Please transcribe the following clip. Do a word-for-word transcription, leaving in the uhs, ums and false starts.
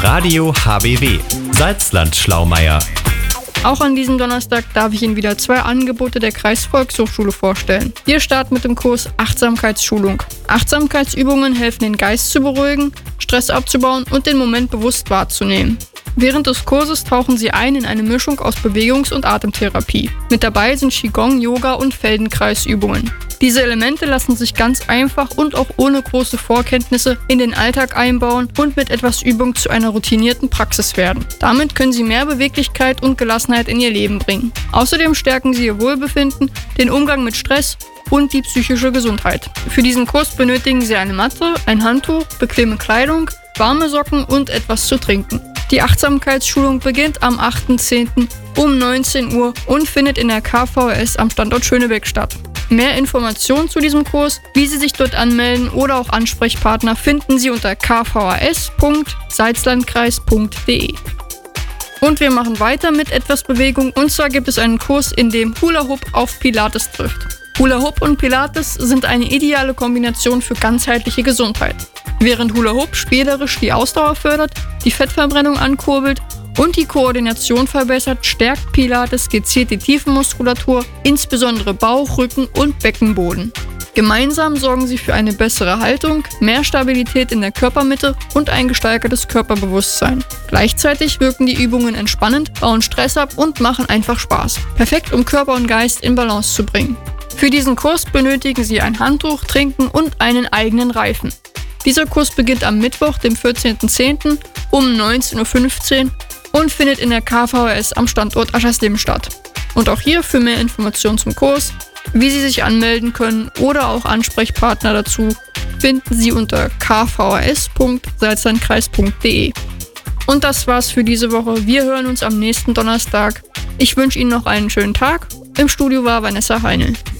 Radio H B W, Salzland Schlaumeier. Auch an diesem Donnerstag darf ich Ihnen wieder zwei Angebote der Kreisvolkshochschule vorstellen. Wir starten mit dem Kurs Achtsamkeitsschulung. Achtsamkeitsübungen helfen, den Geist zu beruhigen, Stress abzubauen und den Moment bewusst wahrzunehmen. Während des Kurses tauchen Sie ein in eine Mischung aus Bewegungs- und Atemtherapie. Mit dabei sind Qigong, Yoga und Feldenkreisübungen. Diese Elemente lassen sich ganz einfach und auch ohne große Vorkenntnisse in den Alltag einbauen und mit etwas Übung zu einer routinierten Praxis werden. Damit können Sie mehr Beweglichkeit und Gelassenheit in Ihr Leben bringen. Außerdem stärken Sie Ihr Wohlbefinden, den Umgang mit Stress und die psychische Gesundheit. Für diesen Kurs benötigen Sie eine Matte, ein Handtuch, bequeme Kleidung, warme Socken und etwas zu trinken. Die Achtsamkeitsschulung beginnt am achten zehnten um neunzehn Uhr und findet in der K V S am Standort Schönebeck statt. Mehr Informationen zu diesem Kurs, wie Sie sich dort anmelden oder auch Ansprechpartner finden Sie unter k v a s punkt salzlandkreis punkt d e. Und wir machen weiter mit etwas Bewegung, und zwar gibt es einen Kurs, in dem Hula Hoop auf Pilates trifft. Hula Hoop und Pilates sind eine ideale Kombination für ganzheitliche Gesundheit. Während Hula Hoop spielerisch die Ausdauer fördert, die Fettverbrennung ankurbelt und die Koordination verbessert, stärkt Pilates gezielt die Tiefenmuskulatur, insbesondere Bauch, Rücken und Beckenboden. Gemeinsam sorgen sie für eine bessere Haltung, mehr Stabilität in der Körpermitte und ein gesteigertes Körperbewusstsein. Gleichzeitig wirken die Übungen entspannend, bauen Stress ab und machen einfach Spaß. Perfekt, um Körper und Geist in Balance zu bringen. Für diesen Kurs benötigen Sie ein Handtuch, Trinken und einen eigenen Reifen. Dieser Kurs beginnt am Mittwoch, dem vierzehnten zehnten um neunzehn Uhr fünfzehn und findet in der K V S am Standort Aschersleben statt. Und auch hier für mehr Informationen zum Kurs, wie Sie sich anmelden können oder auch Ansprechpartner dazu, finden Sie unter k v a s punkt salzlandkreis punkt d e. Und das war's für diese Woche. Wir hören uns am nächsten Donnerstag. Ich wünsche Ihnen noch einen schönen Tag. Im Studio war Vanessa Heinl.